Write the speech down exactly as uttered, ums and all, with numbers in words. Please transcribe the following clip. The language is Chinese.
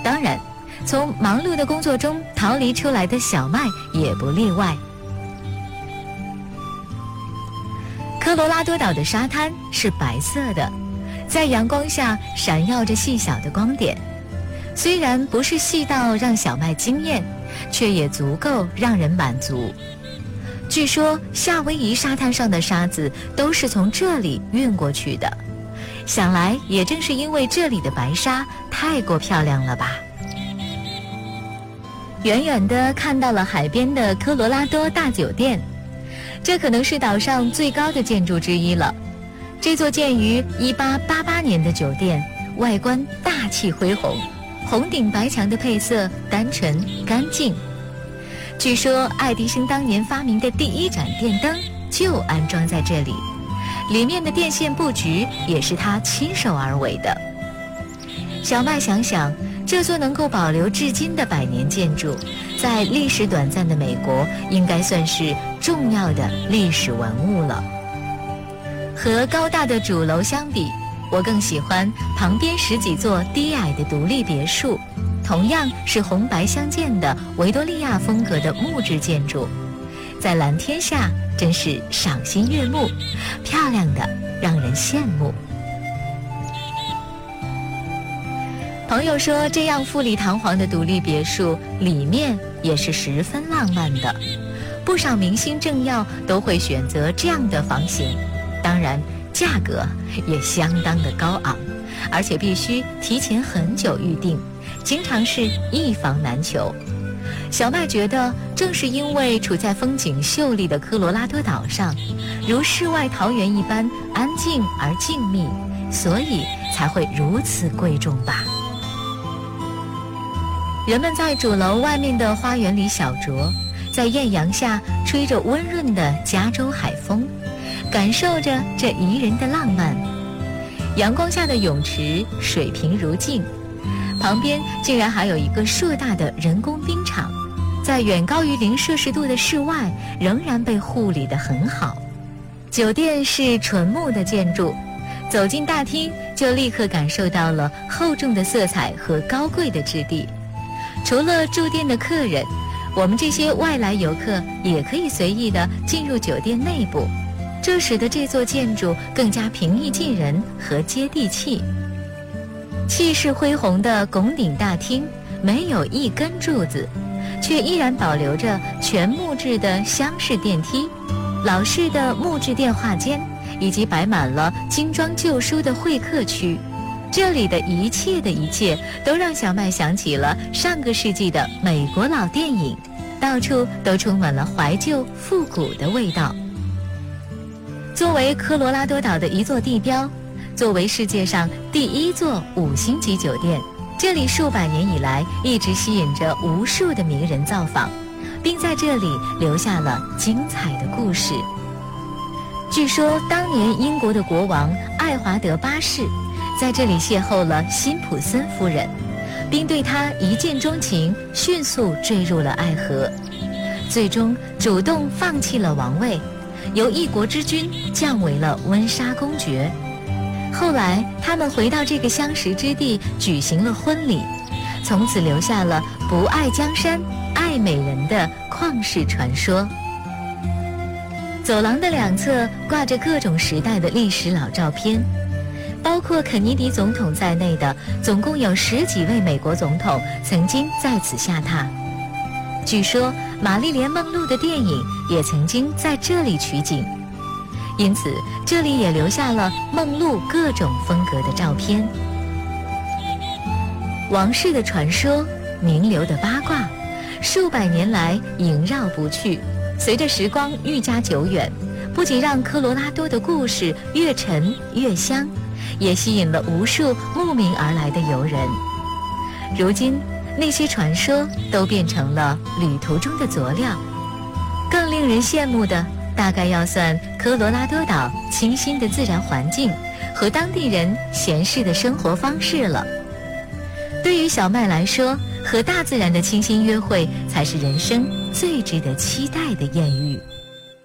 当然，从忙碌的工作中逃离出来的小麦也不例外。科罗拉多岛的沙滩是白色的，在阳光下闪耀着细小的光点，虽然不是细到让小麦惊艳，却也足够让人满足。据说夏威夷沙滩上的沙子都是从这里运过去的，想来也正是因为这里的白沙太过漂亮了吧。远远地看到了海边的科罗拉多大酒店，这可能是岛上最高的建筑之一了。这座建于一八八八年的酒店，外观大气恢宏，红顶白墙的配色单纯干净。据说爱迪生当年发明的第一盏电灯就安装在这里，里面的电线布局也是他亲手而为的。小麦想想，这座能够保留至今的百年建筑，在历史短暂的美国应该算是重要的历史文物了。和高大的主楼相比，我更喜欢旁边十几座低矮的独立别墅，同样是红白相间的维多利亚风格的木质建筑，在蓝天下真是赏心悦目，漂亮的让人羡慕。朋友说，这样富丽堂皇的独立别墅里面也是十分浪漫的，不少明星政要都会选择这样的房型，当然价格也相当的高昂，而且必须提前很久预定，经常是一房难求。小麦觉得，正是因为处在风景秀丽的科罗拉多岛上，如世外桃源一般安静而静谧，所以才会如此贵重吧。人们在主楼外面的花园里小酌，在艳阳下吹着温润的加州海风，感受着这宜人的浪漫。阳光下的泳池水平如镜，旁边竟然还有一个硕大的人工冰场，在远高于零摄氏度的室外仍然被护理得很好。酒店是纯木的建筑，走进大厅就立刻感受到了厚重的色彩和高贵的质地。除了住店的客人，我们这些外来游客也可以随意地进入酒店内部，这使得这座建筑更加平易近人和接地气。气势恢宏的拱顶大厅没有一根柱子，却依然保留着全木质的厢式电梯、老式的木质电话间，以及摆满了精装旧书的会客区。这里的一切的一切都让小麦想起了上个世纪的美国老电影，到处都充满了怀旧复古的味道。作为科罗拉多岛的一座地标，作为世界上第一座五星级酒店，这里数百年以来一直吸引着无数的名人造访，并在这里留下了精彩的故事。据说当年英国的国王爱华德八世在这里邂逅了辛普森夫人，并对她一见钟情，迅速坠入了爱河，最终主动放弃了王位，由一国之君降为了温莎公爵。后来他们回到这个相识之地举行了婚礼，从此留下了不爱江山爱美人的旷世传说。走廊的两侧挂着各种时代的历史老照片，包括肯尼迪总统在内的总共有十几位美国总统曾经在此下榻。据说玛丽莲梦露的电影也曾经在这里取景，因此这里也留下了梦露各种风格的照片。王室的传说，名流的八卦，数百年来萦绕不去，随着时光愈加久远，不仅让科罗拉多的故事越沉越香，也吸引了无数慕名而来的游人。如今那些传说都变成了旅途中的佐料。更令人羡慕的大概要算科罗拉多岛清新的自然环境和当地人闲适的生活方式了。对于小麦来说，和大自然的清新约会才是人生最值得期待的艳遇。